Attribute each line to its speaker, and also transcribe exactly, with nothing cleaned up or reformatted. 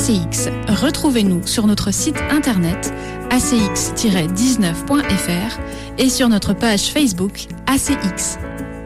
Speaker 1: C X. Retrouvez-nous sur notre site internet a c x tiret dix-neuf point f r et sur notre page Facebook A C X.